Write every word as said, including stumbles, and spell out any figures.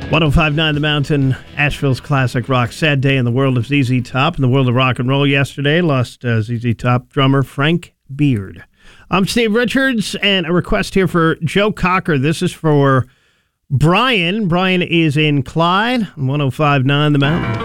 one oh five point nine The Mountain, Asheville's classic rock. Sad day in the world of Z Z Top. In the world of rock and roll yesterday, lost uh, Z Z Top drummer Frank Beard. I'm Steve Richards, and a request here for Joe Cocker. This is for Brian. Brian is in Clyde, one oh five point nine The Mountain.